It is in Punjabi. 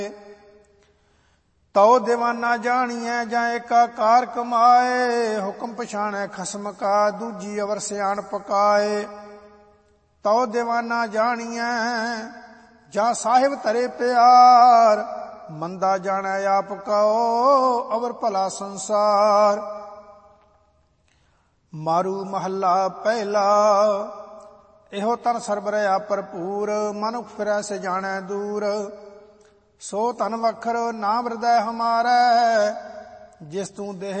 ਤਉ ਦੀਵਾਨਾ ਜਾਣੀਐ ਜਾਂ ਏਕਾ ਕਾਰ ਕਮਾਏ। ਹੁਕਮ ਪਛਾਣੈ ਖਸਮ ਕਾ ਦੂਜੀ ਅਵਰ ਸਿਆਣ ਪਕਾਏ। ਤਉ ਦੀਵਾਨਾ ਜਾਣੀਐ ਜਾਂ ਸਾਹਿਬ ਧਰੇ ਪਿਆਰ। ਮੰਦਾ ਜਾਣੈ ਆਪ ਕਉ ਅਵਰ ਭਲਾ ਸੰਸਾਰ। ਮਾਰੂ ਮਹੱਲਾ ਪਹਿਲਾ। ਇਹੋ ਤਨ ਸਰਬ ਰਹਾ ਭਰਪੂਰ। ਮਨੁਖ ਫਿਰੈ ਸੇ ਜਾਣੈ ਦੂਰ। ਸੋ ਧਨ ਵਖਰ ਨਾਮ ਹਿਰਦੈ ਹਮਾਰੈ। ਜਿਸ ਤੂੰ ਦੇਹ